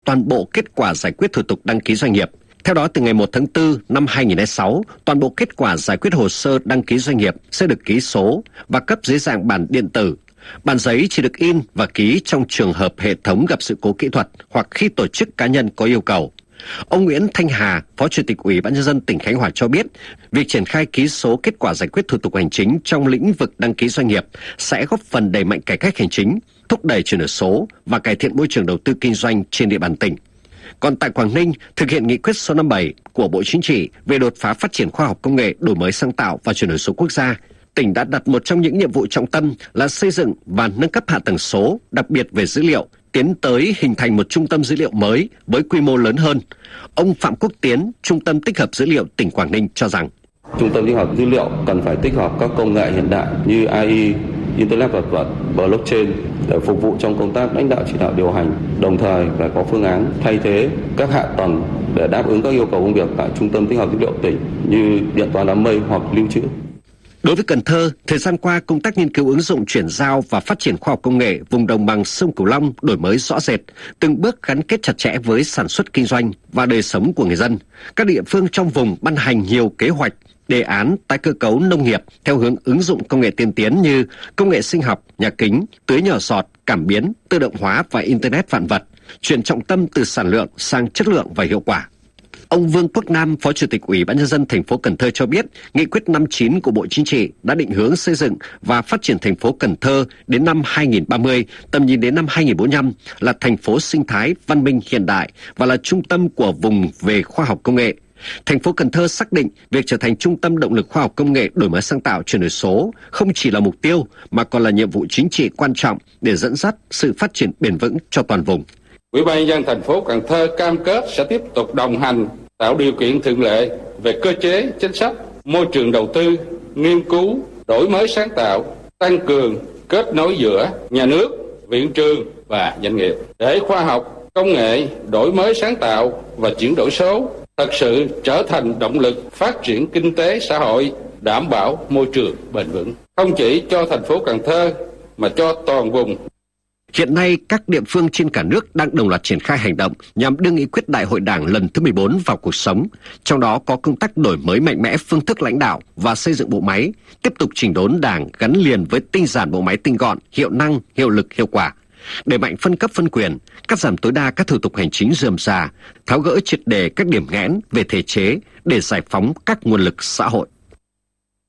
toàn bộ kết quả giải quyết thủ tục đăng ký doanh nghiệp. Theo đó, từ ngày 1 tháng 4 năm 2006, toàn bộ kết quả giải quyết hồ sơ đăng ký doanh nghiệp sẽ được ký số và cấp dưới dạng bản điện tử. Bản giấy chỉ được in và ký trong trường hợp hệ thống gặp sự cố kỹ thuật hoặc khi tổ chức cá nhân có yêu cầu. Ông Nguyễn Thanh Hà, Phó Chủ tịch Ủy ban nhân dân tỉnh Khánh Hòa cho biết, việc triển khai ký số kết quả giải quyết thủ tục hành chính trong lĩnh vực đăng ký doanh nghiệp sẽ góp phần đẩy mạnh cải cách hành chính, thúc đẩy chuyển đổi số và cải thiện môi trường đầu tư kinh doanh trên địa bàn tỉnh. Còn tại Quảng Ninh, thực hiện nghị quyết số 57 của Bộ Chính trị về đột phá phát triển khoa học công nghệ, đổi mới sáng tạo và chuyển đổi số quốc gia, tỉnh đã đặt một trong những nhiệm vụ trọng tâm là xây dựng và nâng cấp hạ tầng số, đặc biệt về dữ liệu, tiến tới hình thành một trung tâm dữ liệu mới với quy mô lớn hơn. Ông Phạm Quốc Tiến, Trung tâm tích hợp dữ liệu tỉnh Quảng Ninh cho rằng trung tâm tích hợp dữ liệu cần phải tích hợp các công nghệ hiện đại như AI, Internet vật vật, blockchain để phục vụ trong công tác lãnh đạo chỉ đạo điều hành, đồng thời phải có phương án thay thế các hạ tầng để đáp ứng các yêu cầu công việc tại trung tâm tích hợp dữ liệu tỉnh như điện toán đám mây hoặc lưu trữ. Đối với Cần Thơ, thời gian qua công tác nghiên cứu ứng dụng chuyển giao và phát triển khoa học công nghệ vùng đồng bằng sông Cửu Long đổi mới rõ rệt, từng bước gắn kết chặt chẽ với sản xuất kinh doanh và đời sống của người dân. Các địa phương trong vùng ban hành nhiều kế hoạch, đề án tái cơ cấu nông nghiệp theo hướng ứng dụng công nghệ tiên tiến như công nghệ sinh học, nhà kính, tưới nhỏ giọt, cảm biến, tự động hóa và Internet vạn vật, chuyển trọng tâm từ sản lượng sang chất lượng và hiệu quả. Ông Vương Quốc Nam, Phó Chủ tịch Ủy ban nhân dân thành phố Cần Thơ cho biết, nghị quyết 59 của Bộ Chính trị đã định hướng xây dựng và phát triển thành phố Cần Thơ đến năm 2030, tầm nhìn đến năm 2045 là thành phố sinh thái, văn minh hiện đại và là trung tâm của vùng về khoa học công nghệ. Thành phố Cần Thơ xác định việc trở thành trung tâm động lực khoa học công nghệ, đổi mới sáng tạo, chuyển đổi số không chỉ là mục tiêu mà còn là nhiệm vụ chính trị quan trọng để dẫn dắt sự phát triển bền vững cho toàn vùng. Ủy ban nhân dân thành phố Cần Thơ cam kết sẽ tiếp tục đồng hành, tạo điều kiện thuận lợi về cơ chế, chính sách, môi trường đầu tư, nghiên cứu, đổi mới sáng tạo, tăng cường kết nối giữa nhà nước, viện trường và doanh nghiệp để khoa học, công nghệ, đổi mới sáng tạo và chuyển đổi số thật sự trở thành động lực phát triển kinh tế xã hội, đảm bảo môi trường bền vững, không chỉ cho thành phố Cần Thơ mà cho toàn vùng. Hiện nay, các địa phương trên cả nước đang đồng loạt triển khai hành động nhằm đưa nghị quyết Đại hội Đảng lần thứ 14 vào cuộc sống. Trong đó có công tác đổi mới mạnh mẽ phương thức lãnh đạo và xây dựng bộ máy, tiếp tục chỉnh đốn Đảng gắn liền với tinh giản bộ máy tinh gọn, hiệu năng, hiệu lực, hiệu quả. Đẩy mạnh phân cấp phân quyền, cắt giảm tối đa các thủ tục hành chính rườm rà, tháo gỡ triệt đề các điểm nghẽn về thể chế để giải phóng các nguồn lực xã hội.